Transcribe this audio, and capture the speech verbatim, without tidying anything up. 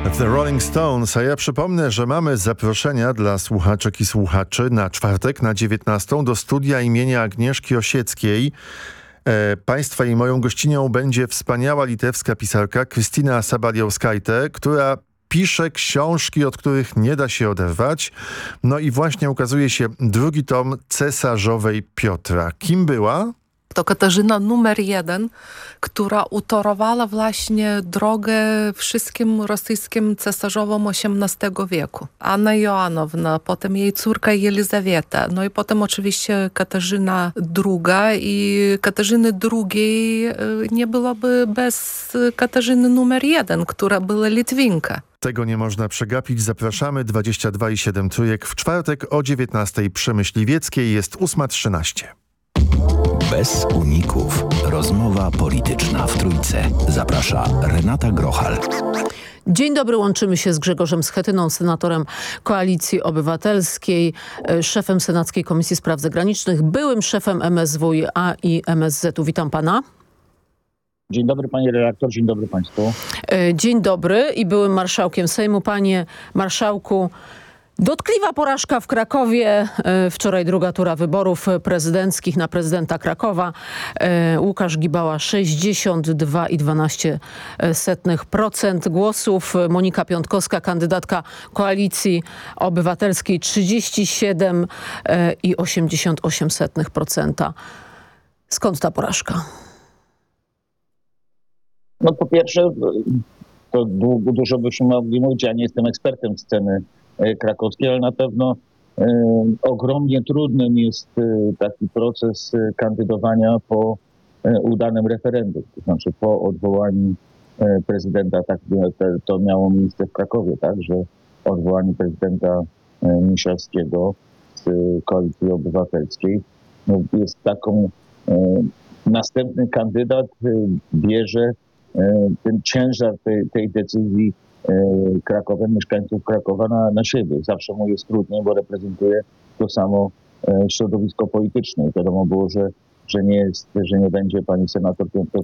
The Rolling Stones, a ja przypomnę, że mamy zaproszenia dla słuchaczek i słuchaczy na czwartek na dziewiętnastą do studia imienia Agnieszki Osieckiej. E, państwa i moją gościnią będzie wspaniała litewska pisarka Krystyna Sabaliauskaitė, która pisze książki, od których nie da się oderwać. No i właśnie ukazuje się drugi tom Cesarzowej Piotra. Kim była? To Katarzyna numer jeden, która utorowała właśnie drogę wszystkim rosyjskim cesarzowom osiemnastego wieku. Anna Joanowna, potem jej córka Jelizaweta, no i potem oczywiście Katarzyna druga i Katarzyny drugiej nie byłoby bez Katarzyny numer jeden, która była Litwinka. Tego nie można przegapić. Zapraszamy. dwadzieścia dwa i siedem trójek w czwartek o dziewiętnastej przy Myśliwieckiej. Jest ósma trzynaście. Bez uników. Rozmowa polityczna w Trójce. Zaprasza Renata Grochal. Dzień dobry, łączymy się z Grzegorzem Schetyną, senatorem Koalicji Obywatelskiej, szefem Senackiej Komisji Spraw Zagranicznych, byłym szefem M S W i A i M S Z-u. Witam pana. Dzień dobry panie redaktor, dzień dobry państwu. Dzień dobry i byłym marszałkiem Sejmu. Panie marszałku, dotkliwa porażka w Krakowie. Wczoraj druga tura wyborów prezydenckich na prezydenta Krakowa. Łukasz Gibała sześćdziesiąt dwa i dwanaście procent głosów. Monika Piątkowska, kandydatka Koalicji Obywatelskiej trzydzieści siedem i osiemdziesiąt osiem procent. Skąd ta porażka? No po pierwsze, to długo, dużo byśmy mogli mówić, ja nie jestem ekspertem sceny krakowskiej, ale na pewno e, ogromnie trudnym jest e, taki proces e, kandydowania po e, udanym referendum. To znaczy po odwołaniu e, prezydenta, tak te, to miało miejsce w Krakowie, tak, że odwołanie prezydenta e, Miszalskiego z e, Koalicji Obywatelskiej no, jest taką, e, następny kandydat e, bierze e, ten ciężar tej, tej decyzji Krakowa, mieszkańców Krakowa na, na siebie. Zawsze mu jest trudniej, bo reprezentuje to samo środowisko polityczne. Wiadomo było, że, że, nie jest, że nie będzie pani senator